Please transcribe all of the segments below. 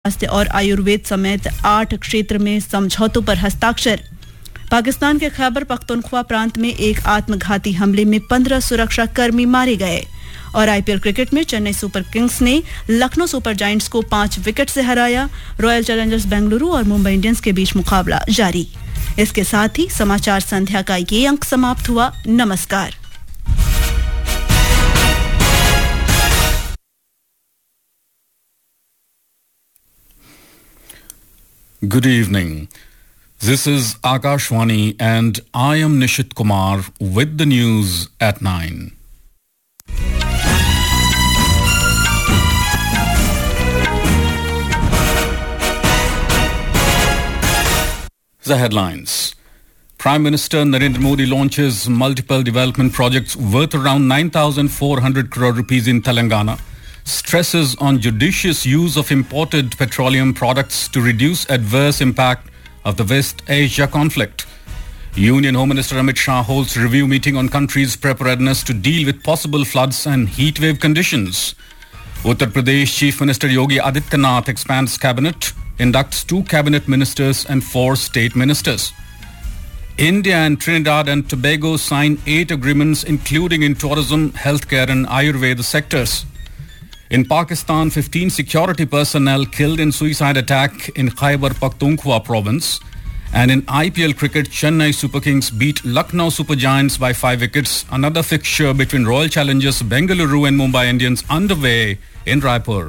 स्वास्थ्य और आयुर्वेद समेत 8 क्षेत्र में समझौतों पर हस्ताक्षर। पाकिस्तान के खैबर पख्तूनख्वा प्रांत में एक आत्मघाती हमले में 15 सुरक्षा कर्मी मारे गए। और आईपीएल क्रिकेट में चेन्नई सुपर किंग्स ने लखनऊ सुपर जायंट्स को 5 विकेट से हराया। रॉयल चैलेंजर्स बेंगलुरु और मुंबई इंडियंस के बीच मुकाबला जारी। इसके साथ ही समाचार संध्या का ये अंक समाप्त हुआ। नमस्कार। Good evening. This is Akashwani and I am Nishit Kumar with the news at 9. The headlines. Prime Minister Narendra Modi launches multiple development projects worth around 9,400 crore rupees in Telangana. Stresses on judicious use of imported petroleum products to reduce adverse impact of the West Asia conflict. Union Home Minister Amit Shah holds review meeting on country's preparedness to deal with possible floods and heat wave conditions. Uttar Pradesh Chief Minister Yogi Adityanath expands cabinet, inducts 2 cabinet ministers and 4 state ministers. India and Trinidad and Tobago sign 8 agreements including in tourism, healthcare and Ayurveda sectors. In Pakistan, 15 security personnel killed in suicide attack in Khyber Pakhtunkhwa province. And in IPL cricket, Chennai Super Kings beat Lucknow Super Giants by 5 wickets. Another fixture between Royal Challengers Bengaluru and Mumbai Indians underway in Raipur.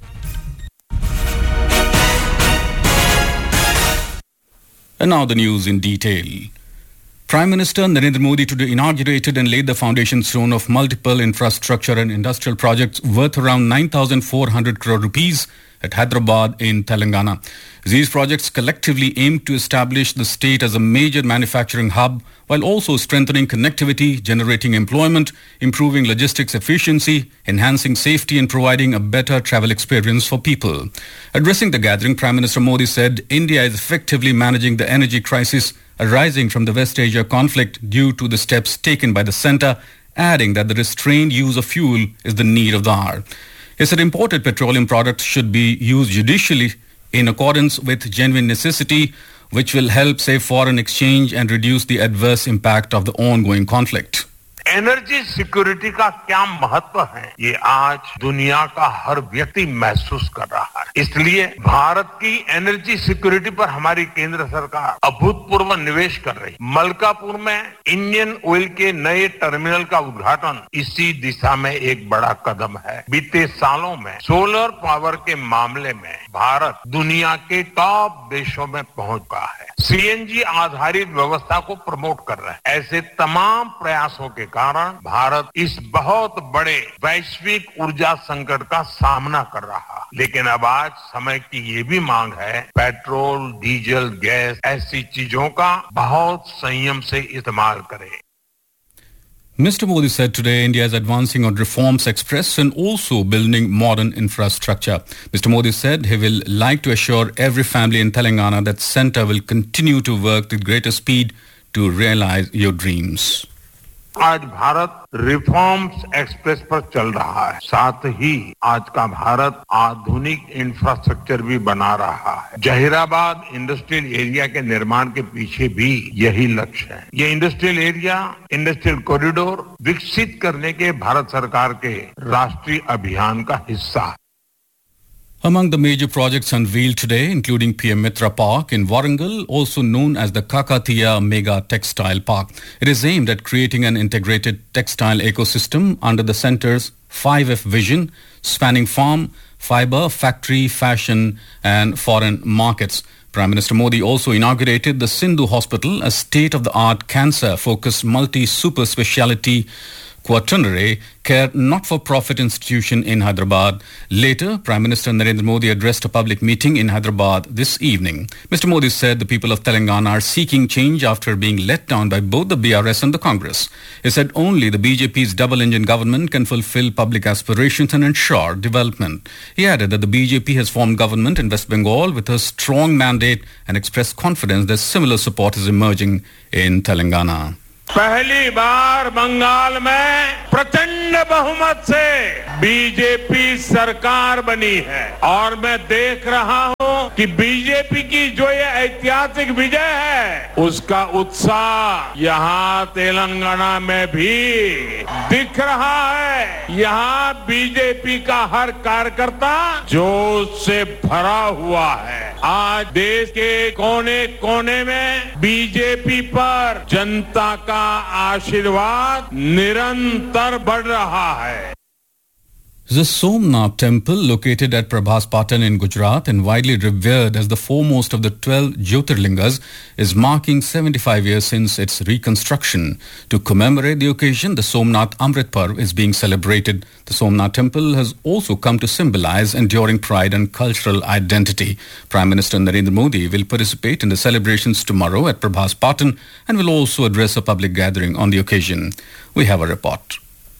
And now the news in detail. Prime Minister Narendra Modi today inaugurated and laid the foundation stone of multiple infrastructure and industrial projects worth around 9,400 crore rupees at Hyderabad in Telangana. These projects collectively aim to establish the state as a major manufacturing hub while also strengthening connectivity, generating employment, improving logistics efficiency, enhancing safety and providing a better travel experience for people. Addressing the gathering, Prime Minister Modi said India is effectively managing the energy crisis arising from the West Asia conflict due to the steps taken by the centre, adding that the restrained use of fuel is the need of the hour. He said imported petroleum products should be used judicially in accordance with genuine necessity, which will help save foreign exchange and reduce the adverse impact of the ongoing conflict. Energy security का क्या महत्व है ये आज दुनिया का हर व्यक्ति महसूस कर रहा है। इसलिए भारत की एनर्जी सिक्योरिटी पर हमारी केंद्र सरकार अभूतपूर्व निवेश कर रही है। मलकापुर में इंडियन ऑयल के नए टर्मिनल का उद्घाटन इसी दिशा में एक बड़ा कदम है। बीते सालों में सोलर पावर के मामले में भारत दुनिया के टॉप देशों में पहुंच गया है। सीएनजी आधारित व्यवस्था को प्रमोट कर रहे हैं। ऐसे तमाम प्रयासों के कारण भारत इस बहुत बड़े वैश्विक ऊर्जा संकट का सामना कर रहा है। लेकिन अब आज समय की ये भी मांग है पेट्रोल, डीजल, गैस ऐसी चीजों का बहुत संयम से इस्तेमाल करें। Mr. Modi said today India is advancing on reforms express and also building modern infrastructure. Mr. Modi said he will like to assure every family in Telangana that centre will continue to work with greater speed to realize your dreams. आज Bharat reforms express पर चल रहा है। साथ ही आज का भारत आधुनिक infrastructure भी बना रहा है। जहीराबाद इंडस्ट्रियल एरिया के निर्माण के पीछे भी यही लक्ष्य है। ये इंडस्ट्रियल एरिया, इंडस्ट्रियल कॉरिडोर विकसित करने के भारत सरकार के राष्ट्रीय अभियान का हिस्सा है। Among the major projects unveiled today, including PM Mitra Park in Warangal, also known as the Kakatiya Mega Textile Park. It is aimed at creating an integrated textile ecosystem under the centre's 5F vision, spanning farm, fibre, factory, fashion and foreign markets. Prime Minister Modi also inaugurated the Sindhu Hospital, a state-of-the-art cancer-focused multi-super speciality quaternary care not-for-profit institution in Hyderabad. Later, Prime Minister Narendra Modi addressed a public meeting in Hyderabad this evening. Mr. Modi said the people of Telangana are seeking change after being let down by both the BRS and the Congress. He said only the BJP's double-engine government can fulfill public aspirations and ensure development. He added that the BJP has formed government in West Bengal with a strong mandate and expressed confidence that similar support is emerging in Telangana. पहली बार बंगाल में प्रचंड बहुमत से BJP सरकार बनी है और मैं देख रहा हूं कि बीजेपी की जो ये ऐतिहासिक विजय है उसका उत्साह यहाँ तेलंगाना में भी दिख रहा है। यहाँ बीजेपी का हर कार्यकर्ता जोश से भरा हुआ है। आज देश के कोने कोने में बीजेपी पर जनता का आशीर्वाद निरंतर बढ़ रहा है। The Somnath temple, located at Prabhas Patan in Gujarat and widely revered as the foremost of the 12 Jyotirlingas, is marking 75 years since its reconstruction. To commemorate the occasion, the Somnath Amrit Parv is being celebrated. The Somnath temple has also come to symbolize enduring pride and cultural identity. Prime Minister Narendra Modi will participate in the celebrations tomorrow at Prabhas Patan and will also address a public gathering on the occasion. We have a report.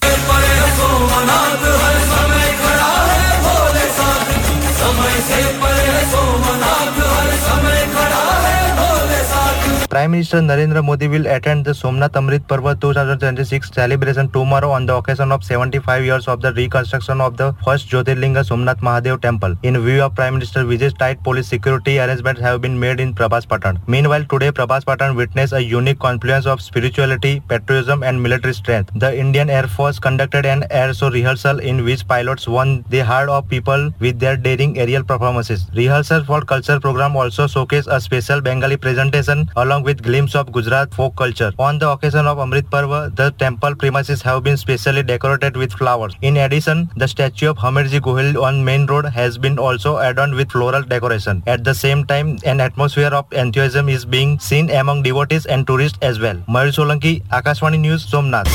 Prime Minister Narendra Modi will attend the Somnath Amrit Parv 2026 celebration tomorrow on the occasion of 75 years of the reconstruction of the first Jyotirlinga Somnath Mahadev temple. In view of Prime Minister Vijay's tight police security arrangements have been made in Prabhas Patan. Meanwhile, today Prabhas Patan witnessed a unique confluence of spirituality, patriotism and military strength. The Indian Air Force conducted an air show rehearsal in which pilots won the heart of people with their daring aerial performances. Rehearsal for culture program also showcased a special Bengali presentation along with glimpse of Gujarat folk culture. On the occasion of Amrit Parv, the temple premises have been specially decorated with flowers. In addition, the statue of Hamirji Gohil on Main Road has been also adorned with floral decoration. At the same time, an atmosphere of enthusiasm is being seen among devotees and tourists as well. Mayur Solanki, Akashvani News, Somnath.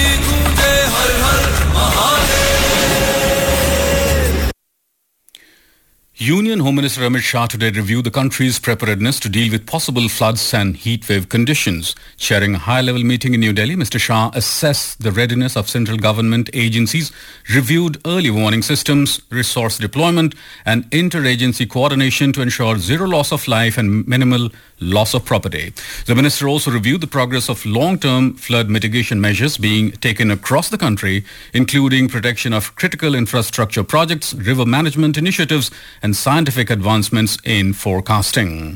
Union Home Minister Amit Shah today reviewed the country's preparedness to deal with possible floods and heatwave conditions. Chairing a high-level meeting in New Delhi, Mr. Shah assessed the readiness of central government agencies, reviewed early warning systems, resource deployment and interagency coordination to ensure zero loss of life and minimal loss of property. The minister also reviewed the progress of long-term flood mitigation measures being taken across the country, including protection of critical infrastructure projects, river management initiatives and scientific advancements in forecasting.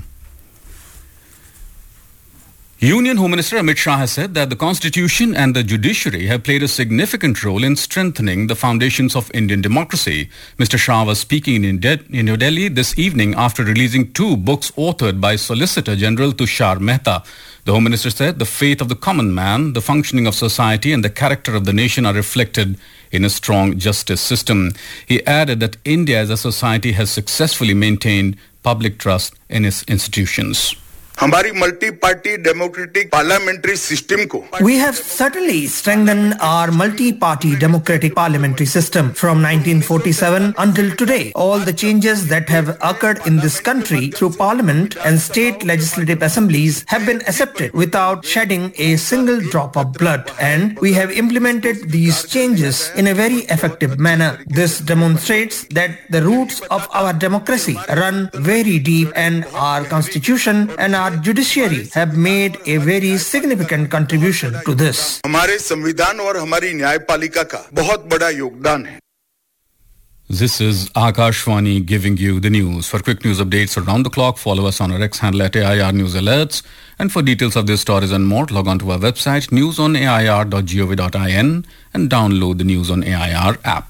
Union Home Minister Amit Shah has said that the Constitution and the judiciary have played a significant role in strengthening the foundations of Indian democracy. Mr. Shah was speaking in New Delhi this evening after releasing 2 books authored by Solicitor General Tushar Mehta. The Home Minister said the faith of the common man, the functioning of society and the character of the nation are reflected in a strong justice system. He added that India as a society has successfully maintained public trust in its institutions. हमारी multi party democratic parliamentary system को We have certainly strengthened our multi-party democratic parliamentary system from 1947 until today. All the changes that have occurred in this country through parliament and state legislative assemblies have been accepted without shedding a single drop of blood, and we have implemented these changes in a very effective manner. This demonstrates that the roots of our democracy run very deep, and our constitution and our judiciary have made a very significant contribution to this. हमारे संविधान और हमारी न्यायपालिका का बहुत बड़ा योगदान है. This is Akashvani giving you the news. For quick news updates around the clock, follow us on our X handle at AIR News Alerts. And for details of these stories and more, log on to our website newsonair.gov.in and download the News on AIR app.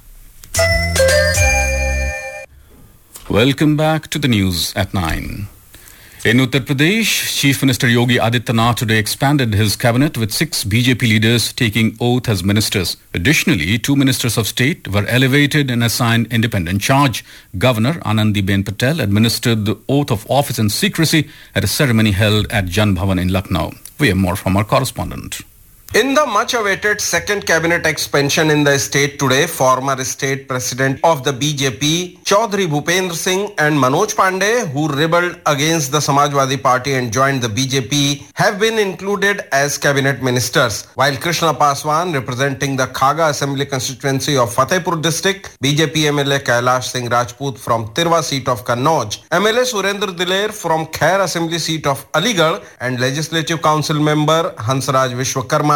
Welcome back to the news at 9. In Uttar Pradesh, Chief Minister Yogi Adityanath today expanded his cabinet with 6 BJP leaders taking oath as ministers. Additionally, 2 ministers of state were elevated and assigned independent charge. Governor Anandiben Patel administered the oath of office in secrecy at a ceremony held at Jan Bhavan in Lucknow. We have more from our correspondent. In the much-awaited second cabinet expansion in the state today, former state president of the BJP, Chaudhry Bhupendra Singh and Manoj Pandey, who rebelled against the Samajwadi Party and joined the BJP, have been included as cabinet ministers. While Krishna Paswan, representing the Khaga Assembly constituency of Fatehpur district, BJP MLA Kailash Singh Rajput from Tirwa seat of Kannauj, MLA Surendra Diler from Khair Assembly seat of Aligarh, and Legislative Council member Hansraj Vishwakarma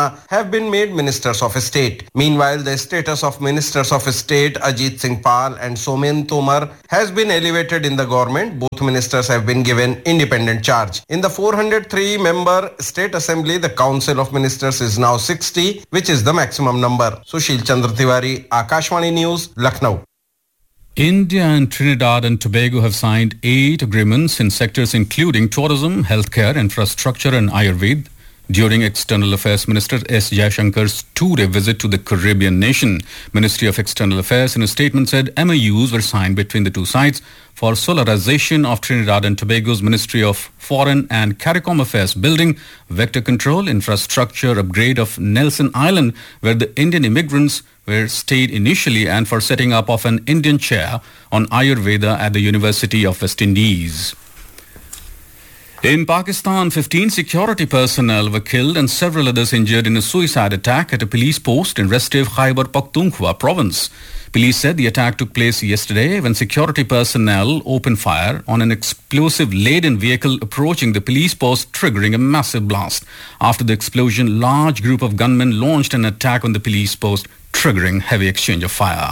Khanna have been made Ministers of State. Meanwhile, the status of Ministers of State Ajit Singh Pal and Somen Tomar has been elevated in the government. Both ministers have been given independent charge. In the 403-member State Assembly, the Council of Ministers is now 60, which is the maximum number. Sushil Chandra Tiwari, Akashvani News, Lucknow. India and Trinidad and Tobago have signed 8 agreements in sectors including tourism, healthcare, infrastructure and Ayurveda during External Affairs Minister S. Jayashankar's 2-day visit to the Caribbean nation. Ministry of External Affairs in a statement said MOUs were signed between the two sides for solarization of Trinidad and Tobago's Ministry of Foreign and CARICOM Affairs building, vector control, infrastructure upgrade of Nelson Island, where the Indian immigrants were stayed initially, and for setting up of an Indian chair on Ayurveda at the University of West Indies. In Pakistan, 15 security personnel were killed and several others injured in a suicide attack at a police post in Restive Khyber Pakhtunkhwa province. Police said the attack took place yesterday when security personnel opened fire on an explosive-laden vehicle approaching the police post, triggering a massive blast. After the explosion, a large group of gunmen launched an attack on the police post, triggering heavy exchange of fire.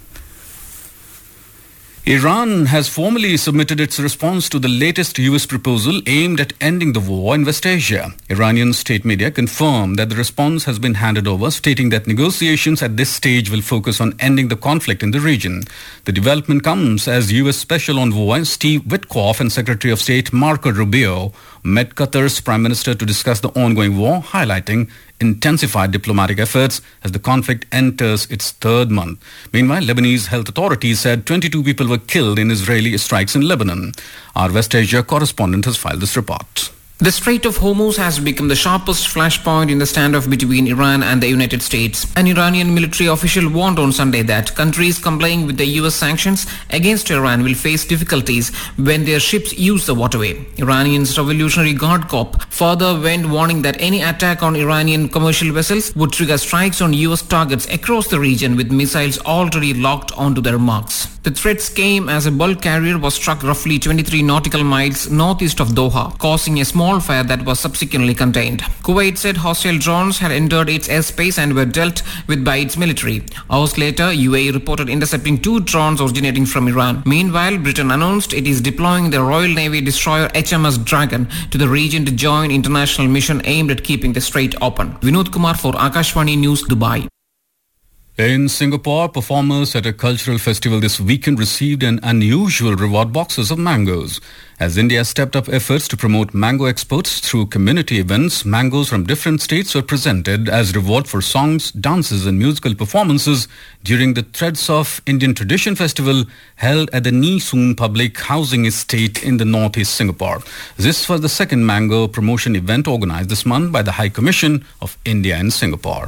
Iran has formally submitted its response to the latest US proposal aimed at ending the war in West Asia. Iranian state media confirmed that the response has been handed over, stating that negotiations at this stage will focus on ending the conflict in the region. The development comes as US Special Envoy Steve Witkoff and Secretary of State Marco Rubio met Qatar's Prime Minister to discuss the ongoing war, highlighting intensified diplomatic efforts as the conflict enters its 3rd month. Meanwhile, Lebanese health authorities said 22 people were killed in Israeli strikes in Lebanon. Our West Asia correspondent has filed this report. The Strait of Hormuz has become the sharpest flashpoint in the standoff between Iran and the United States. An Iranian military official warned on Sunday that countries complying with the US sanctions against Iran will face difficulties when their ships use the waterway. Iran's Revolutionary Guard Corps further went, warning that any attack on Iranian commercial vessels would trigger strikes on US targets across the region, with missiles already locked onto their marks. The threats came as a bulk carrier was struck roughly 23 nautical miles northeast of Doha, causing a small fire that was subsequently contained. Kuwait said hostile drones had entered its airspace and were dealt with by its military. Hours later, UAE reported intercepting 2 drones originating from Iran. Meanwhile, Britain announced it is deploying the Royal Navy destroyer HMS Dragon to the region to join international mission aimed at keeping the strait open. Vinod Kumar for Akashvani News, Dubai. In Singapore, performers at a cultural festival this weekend received an unusual reward boxes of mangoes. As India stepped up efforts to promote mango exports through community events, mangoes from different states were presented as reward for songs, dances and musical performances during the Threads of Indian Tradition Festival held at the Nee Soon Public Housing Estate in the northeast Singapore. This was the second mango promotion event organized this month by the High Commission of India in Singapore.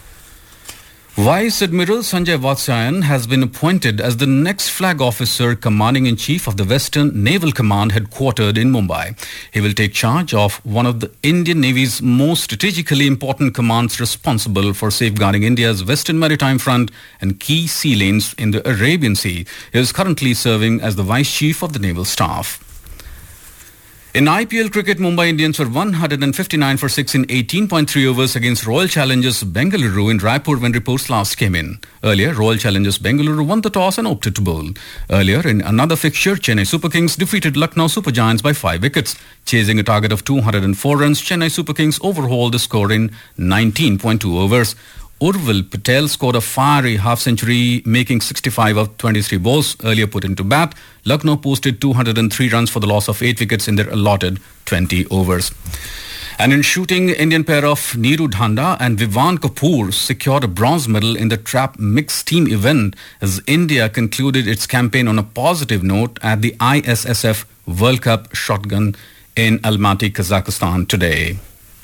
Vice Admiral Sanjay Vatsayan has been appointed as the next flag officer commanding-in-chief of the Western Naval Command headquartered in Mumbai. He will take charge of one of the Indian Navy's most strategically important commands responsible for safeguarding India's Western Maritime Front and key sea lanes in the Arabian Sea. He is currently serving as the Vice Chief of the Naval Staff. In IPL cricket, Mumbai Indians were 159 for 6 in 18.3 overs against Royal Challengers Bengaluru in Raipur when reports last came in. Earlier, Royal Challengers Bengaluru won the toss and opted to bowl. Earlier, in another fixture, Chennai Super Kings defeated Lucknow Super Giants by 5 wickets. Chasing a target of 204 runs, Chennai Super Kings overhauled the score in 19.2 overs. Urvil Patel scored a fiery half-century, making 65 of 23 balls earlier put into bat. Lucknow posted 203 runs for the loss of 8 wickets in their allotted 20 overs. And in shooting, Indian pair of Neeru Dhanda and Vivan Kapoor secured a bronze medal in the trap mixed team event as India concluded its campaign on a positive note at the ISSF World Cup Shotgun in Almaty, Kazakhstan today.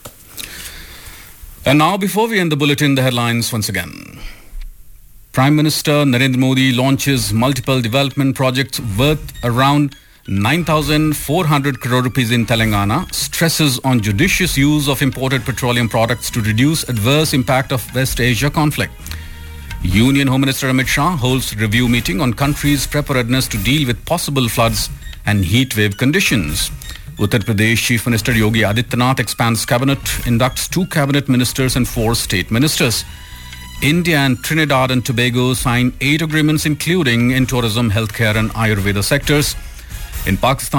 And now, before we end the bulletin, the headlines once again. Prime Minister Narendra Modi launches multiple development projects worth around 9,400 crore rupees in Telangana, stresses on judicious use of imported petroleum products to reduce adverse impact of West Asia conflict. Union Home Minister Amit Shah holds review meeting on country's preparedness to deal with possible floods and heat wave conditions. Uttar Pradesh Chief Minister Yogi Adityanath expands cabinet, inducts 2 cabinet ministers and 4 state ministers. India and Trinidad and Tobago sign 8 agreements including in tourism, healthcare and Ayurveda sectors. In Pakistan,